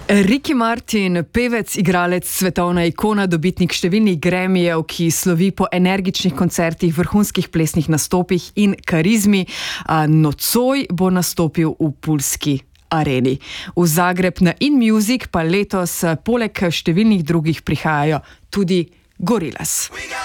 Ricky Martin, pevec, igralec, svetovna ikona, dobitnik številnih Grammyjev, ki slovi po energičnih koncertih, vrhunskih plesnih nastopih in karizmi, nocoj bo nastopil v Pulski areni. V Zagreb na In Music pa letos poleg številnih drugih prihajajo tudi Gorillaz.